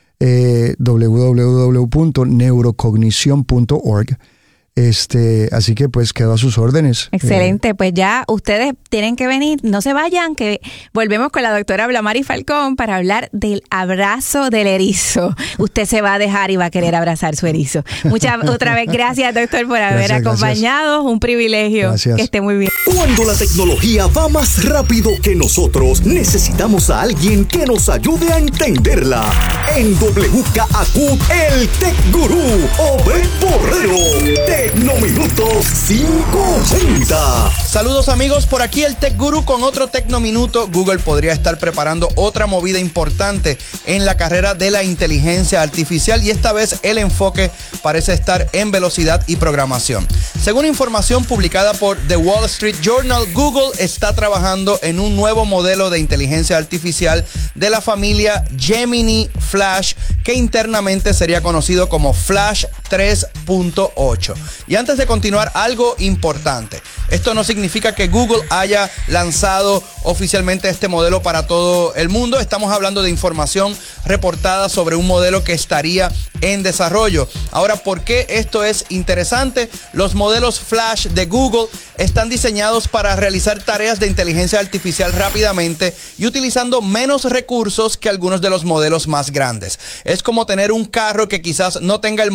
www.neurocognición.org. Así que pues quedo a sus órdenes. Excelente, pues ya ustedes tienen que venir, no se vayan, que volvemos con la doctora Blamari Falcón para hablar del abrazo del erizo. Usted se va a dejar y va a querer abrazar su erizo. Otra vez, gracias doctor por haber acompañado, un privilegio. Gracias. Que esté muy bien. Cuando la tecnología va más rápido que nosotros, necesitamos a alguien que nos ayude a entenderla. En WKAQ, el Tech Gurú, Obed Borrero. Tecnominutos 580. Saludos amigos, por aquí el Tech Guru con otro Tecnominuto. Google podría estar preparando otra movida importante en la carrera de la inteligencia artificial y esta vez el enfoque parece estar en velocidad y programación. Según información publicada por The Wall Street Journal, Google está trabajando en un nuevo modelo de inteligencia artificial de la familia Gemini Flash, que internamente sería conocido como Flash 3.8. Y antes de continuar, algo importante. Esto no significa que Google haya lanzado oficialmente este modelo para todo el mundo. Estamos hablando de información reportada sobre un modelo que estaría en desarrollo. Ahora, ¿por qué esto es interesante? Los modelos Flash de Google están diseñados para realizar tareas de inteligencia artificial rápidamente y utilizando menos recursos que algunos de los modelos más grandes. Es como tener un carro que quizás no tenga el motor más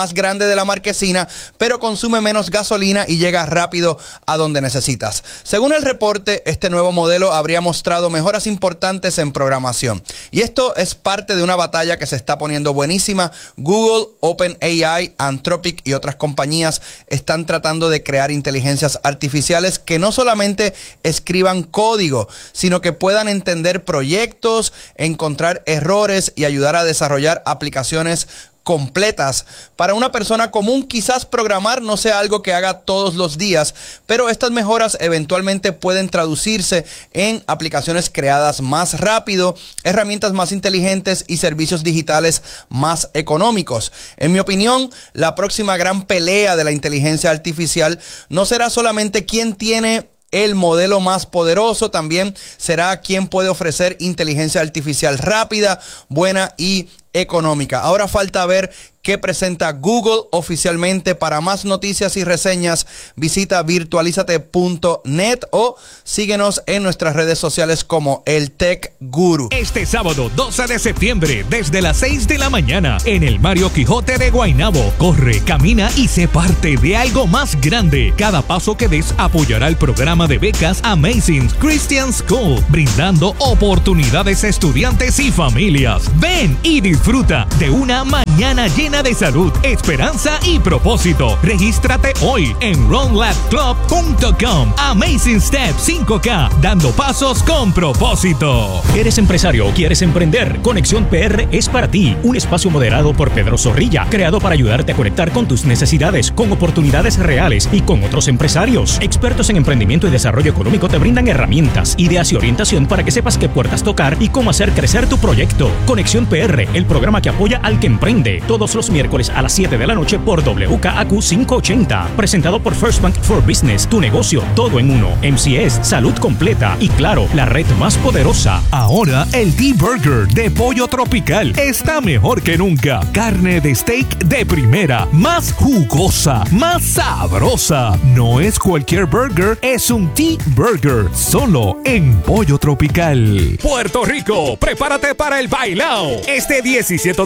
más grande de la marquesina, pero consume menos gasolina y llega rápido a donde necesitas. Según el reporte, este nuevo modelo habría mostrado mejoras importantes en programación. Y esto es parte de una batalla que se está poniendo buenísima. Google, OpenAI, Anthropic y otras compañías están tratando de crear inteligencias artificiales que no solamente escriban código, sino que puedan entender proyectos, encontrar errores y ayudar a desarrollar aplicaciones completas. Para una persona común, quizás programar no sea algo que haga todos los días, pero estas mejoras eventualmente pueden traducirse en aplicaciones creadas más rápido, herramientas más inteligentes y servicios digitales más económicos. En mi opinión, la próxima gran pelea de la inteligencia artificial no será solamente quién tiene el modelo más poderoso, también será quien puede ofrecer inteligencia artificial rápida, buena y económica. Ahora falta ver qué presenta Google oficialmente. Para más noticias y reseñas, visita virtualizate.net o síguenos en nuestras redes sociales como el Tech Guru. Este sábado 12 de septiembre, desde las 6 de la mañana, en el Mario Quijote de Guaynabo, corre, camina y sé parte de algo más grande. Cada paso que des apoyará el programa de becas Amazing Christian School, brindando oportunidades a estudiantes y familias. Ven y disfruta de una mañana llena de salud, esperanza y propósito. Regístrate hoy en runlabclub.com. Amazing Step 5K, dando pasos con propósito. ¿Eres empresario o quieres emprender? Conexión PR es para ti. Un espacio moderado por Pedro Zorrilla, creado para ayudarte a conectar con tus necesidades, con oportunidades reales y con otros empresarios. Expertos en emprendimiento y desarrollo económico te brindan herramientas, ideas y orientación para que sepas qué puertas tocar y cómo hacer crecer tu proyecto. Conexión PR, el programa que apoya al que emprende. Todos los miércoles a las 7 de la noche por WKAQ 580. Presentado por First Bank for Business. Tu negocio, todo en uno. MCS, salud completa. Y claro, la red más poderosa. Ahora el D-Burger de Pollo Tropical está mejor que nunca. Carne de steak de primera, más jugosa, más sabrosa. No es cualquier burger, es un D-Burger. Solo en Pollo Tropical. Puerto Rico, prepárate para el bailao. Este 17